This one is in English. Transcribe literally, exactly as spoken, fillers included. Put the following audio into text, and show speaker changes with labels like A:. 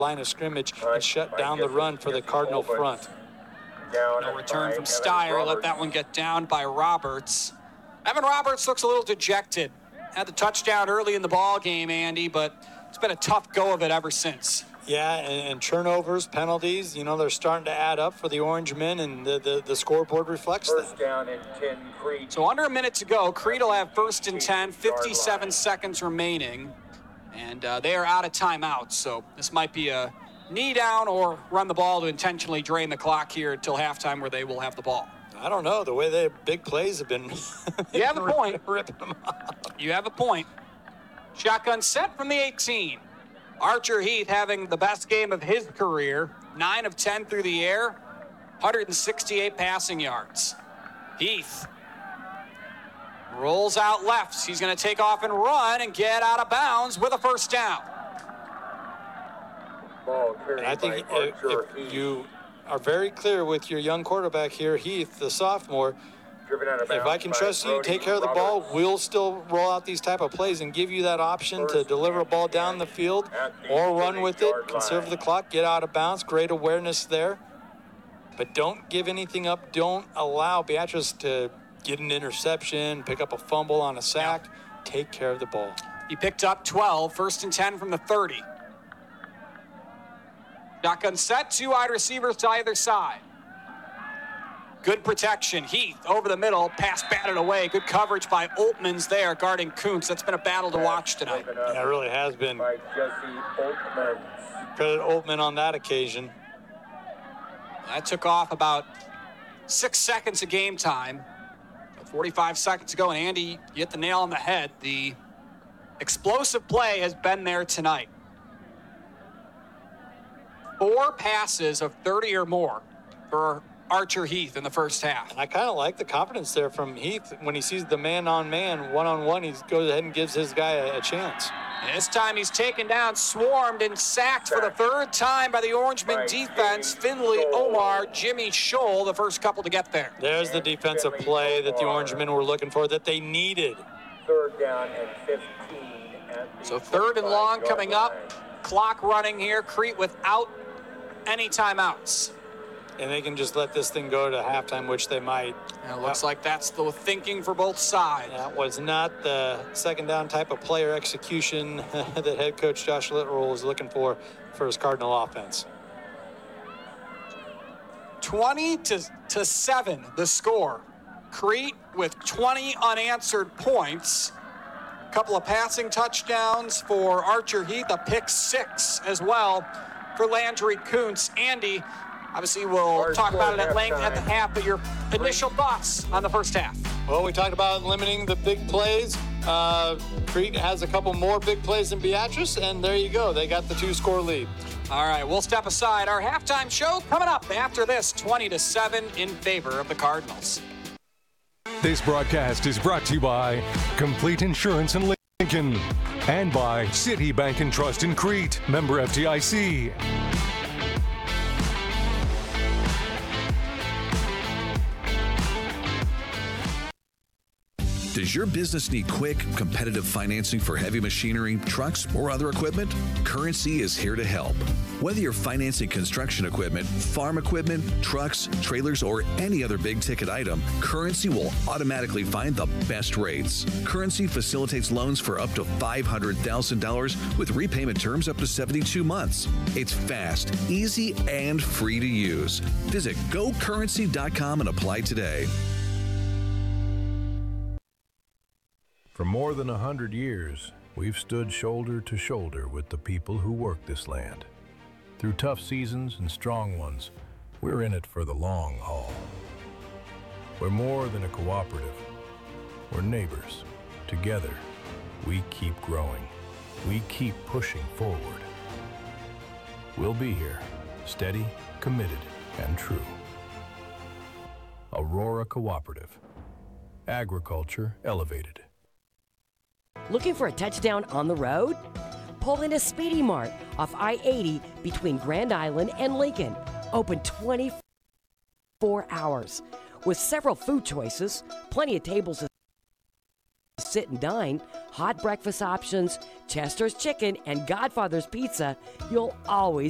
A: line of scrimmage and shut down the run for the Cardinal front.
B: No return from Steyer. Let that one get down by Roberts. Evan Roberts looks a little dejected. Had the touchdown early in the ball game, Andy, but it's been a tough go of it ever since.
A: Yeah, and, and turnovers, penalties, you know, they're starting to add up for the Orange men, and the, the, the scoreboard reflects
C: First
A: that.
C: down and ten, Creed.
B: So under a minute to go, Creed will have first and ten, fifty-seven seconds remaining, and uh, they are out of timeouts. So this might be a knee down or run the ball to intentionally drain the clock here until halftime where they will have the ball.
A: I don't know. The way their big plays have been.
B: You have a point.
A: Ripping them off.
B: You have a point. Shotgun set from the eighteen. Archer Heath having the best game of his career. nine of ten through the air. one hundred sixty-eight passing yards. Heath rolls out left. He's going to take off and run and get out of bounds with a first down.
C: Ball carried
A: And I think
C: by
A: if,
C: Archer
A: if
C: Heath.
A: you are very clear with your young quarterback here, Heath, the sophomore,
C: Driven out of
A: if I
C: bounds
A: can
C: by
A: trust you,
C: Brody
A: take care of the ball,
C: Roberts.
A: we'll still roll out these type of plays and give you that option to
C: First
A: deliver a ball
C: and
A: down the field
C: at the
A: or run with it,
C: thirty-yard
A: conserve
C: line.
A: the clock, get out of bounds, great awareness there. But don't give anything up. Don't allow Beatrice to get an interception, pick up a fumble on a sack. Take care of the ball.
B: He picked up twelve, first and ten from the thirty. Shotgun set, two wide receivers to either side. Good protection. Heath over the middle, pass batted away. Good coverage by Oltmans there guarding Kuntz. That's been a battle to watch tonight.
C: Broken up
A: Yeah, it really has been.
C: By Jesse Oltman.
A: Credit Oltman on that occasion.
B: That took off about six seconds of game time. forty-five seconds to go, and Andy, you hit the nail on the head. The explosive play has been there tonight. Four passes of thirty or more for Archer Heath in the first half.
A: I kind of like the confidence there from Heath. When he sees the man-on-man, one-on-one, he goes ahead and gives his guy a, a chance.
B: And this time he's taken down, swarmed, and sacked for the third time by the Orangemen
C: By
B: defense.
C: Jimmy
B: Finley
C: Scholl.
B: Omar, Jimmy Scholl, the first couple to get there.
A: There's the defensive play that the Orangemen were looking for, that they needed.
C: Third down and fifteen at the
B: So third and long
C: twenty-five-yard
B: coming up.
C: line.
B: Clock running here. Crete without any timeouts.
A: And they can just let this thing go to halftime, which they might.
B: And it looks like that's the thinking for both sides.
A: That was not the second down type of player execution that head coach Josh Littrell was looking for for his Cardinal offense.
B: twenty to seven, the score. Crete with twenty unanswered points. A couple of passing touchdowns for Archer Heath, a pick six as well for Landry Kuntz. Andy, obviously we'll
C: Our
B: talk about it
C: score
B: at length at the
C: halftime.
B: half, but your initial thoughts on the first half.
A: Well, we talked about limiting the big plays. Uh, Crete has a couple more big plays than Beatrice, and there you go. They got the two-score lead.
B: All right, we'll step aside. Our halftime show coming up after this, twenty to seven in favor of the Cardinals.
D: This broadcast is brought to you by Complete Insurance in Lincoln and by City Bank and Trust in Crete, member F D I C.
E: Does your business need quick, competitive financing for heavy machinery, trucks, or other equipment? Currency is here to help. Whether you're financing construction equipment, farm equipment, trucks, trailers, or any other big-ticket item, Currency will automatically find the best rates. Currency facilitates loans for up to five hundred thousand dollars with repayment terms up to seventy-two months. It's fast, easy, and free to use. Visit go currency dot com and apply today.
F: For more than a hundred years, we've stood shoulder to shoulder with the people who work this land. Through tough seasons and strong ones, we're in it for the long haul. We're more than a cooperative. We're neighbors. Together, we keep growing. We keep pushing forward. We'll be here, steady, committed, and true. Aurora Cooperative. Agriculture elevated.
G: Looking for a touchdown on the road? Pull in a Speedy Mart off I eighty between Grand Island and Lincoln. Open twenty-four hours. With several food choices, plenty of tables to sit and dine, hot breakfast options, Chester's Chicken, and Godfather's Pizza, you'll always